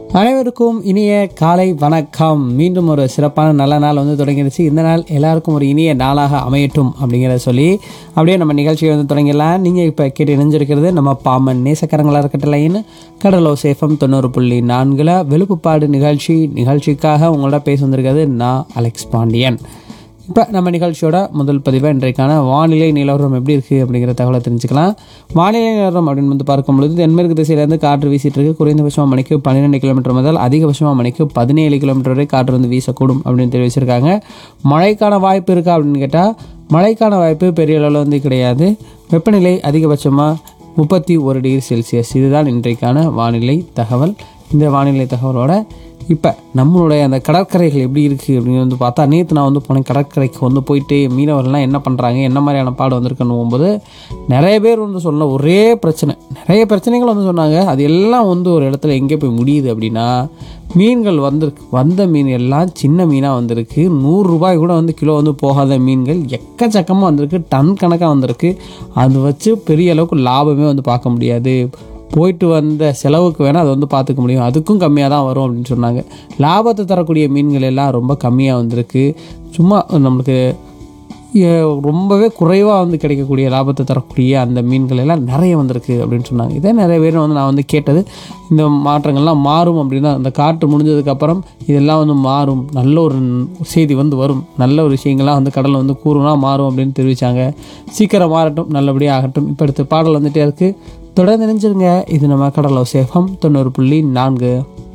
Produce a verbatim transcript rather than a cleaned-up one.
அனைவருக்கும் இனிய காலை வணக்கம். மீண்டும் ஒரு சிறப்பான நல்ல நாள் வந்து தொடங்கிடுச்சு. இந்த நாள் எல்லாருக்கும் ஒரு இனிய நாளாக அமையட்டும் அப்படிங்கிறத சொல்லி அப்படியே நம்ம நிகழ்ச்சியை வந்து தொடங்கிடலாம். நீங்கள் இப்போ கேட்டு இணைஞ்சிருக்கிறது நம்ம பாமன் நேசக்கரங்களாக இருக்கட்டலைன்னு கடலோசை எஃப்எம் தொண்ணூறு புள்ளி நான்கில் வெளுப்புப்பாடு நிகழ்ச்சி நிகழ்ச்சிக்காக உங்களோட பேச வந்திருக்கிறது நான் அலெக்ஸ் பாண்டியன். இப்போ நம்ம நிகழ்ச்சியோட முதல் பதிவாக இன்றைக்கான வானிலை நிலவரம் எப்படி இருக்குது அப்படிங்கிற தகவலை தெரிஞ்சுக்கலாம். வானிலை நிலவரம் அப்படின்னு வந்து பார்க்கும்பொழுது தென்மேற்கு திசையிலேருந்து காற்று வீசிட்டு இருக்கு. குறைந்தபட்சமாக மணிக்கு பன்னிரெண்டு கிலோமீட்டர் முதல் அதிகபட்சமாக மணிக்கு பதினேழு கிலோமீட்டர் வரை காற்று வந்து வீசக்கூடும் அப்படின்னு தெரிவிச்சிருக்காங்க. மழைக்கான வாய்ப்பு இருக்கா அப்படின்னு கேட்டால் மழைக்கான வாய்ப்பு பெரிய அளவில் வந்து கிடையாது. வெப்பநிலை அதிகபட்சமாக முப்பத்தி ஒரு டிகிரி செல்சியஸ். இதுதான் இன்றைக்கான வானிலை தகவல். இந்த வானிலை தகவலோட இப்போ நம்மளுடைய அந்த கடற்கரைகள் எப்படி இருக்குது அப்படின்னு வந்து பார்த்தா, நேற்று நான் வந்து போனேன் கடற்கரைக்கு வந்து போயிட்டு மீனவர்கள்லாம் என்ன பண்ணுறாங்க, என்ன மாதிரியான பாடு வந்திருக்குன்னு போகும்போது நிறைய பேர் வந்து சொல்ல ஒரே பிரச்சனை, நிறைய பிரச்சனைகள் வந்து சொன்னாங்க. அது எல்லாம் வந்து ஒரு இடத்துல எங்கே போய் முடியுது அப்படின்னா, மீன்கள் வந்திருக்கு, வந்த மீன் எல்லாம் சின்ன மீனாக வந்திருக்கு. நூறுரூபாய் கூட வந்து கிலோ வந்து போகாத மீன்கள் எக்கச்சக்கமாக வந்திருக்கு, டன் கணக்காக வந்திருக்கு. அது வச்சு பெரிய அளவுக்கு லாபமே வந்து பார்க்க முடியாது. போயிட்டு வந்த செலவுக்கு வேணால் அதை வந்து பார்த்துக்க முடியும், அதுக்கும் கம்மியாக தான் வரும் அப்படின்னு சொன்னாங்க. லாபத்தை தரக்கூடிய மீன்கள் எல்லாம் ரொம்ப கம்மியாக வந்திருக்கு. சும்மா நம்மளுக்கு ரொம்பவே குறைவாக வந்து கிடைக்கக்கூடிய லாபத்தை தரக்கூடிய அந்த மீன்கள் எல்லாம் நிறைய வந்திருக்கு அப்படின்னு சொன்னாங்க. இதே நிறைய பேர் வந்து நான் வந்து கேட்டது, இந்த மாற்றங்கள்லாம் மாறும் அப்படின்னா அந்த காற்று முடிஞ்சதுக்கப்புறம் இதெல்லாம் வந்து மாறும், நல்ல ஒரு செய்தி வந்து வரும், நல்ல ஒரு விஷயங்கள்லாம் வந்து கடலில் வந்து கூறுனா மாறும் அப்படின்னு தெரிவித்தாங்க. சீக்கிரம் மாறட்டும், நல்லபடியாக ஆகட்டும். இப்போ அடுத்த பாடல் வந்துகிட்டே இருக்குது, தொடர்ந்து நினைச்சிருங்க. இது நம்ம கடலோசை எஃப்எம் தொண்ணூறு புள்ளி நான்கு.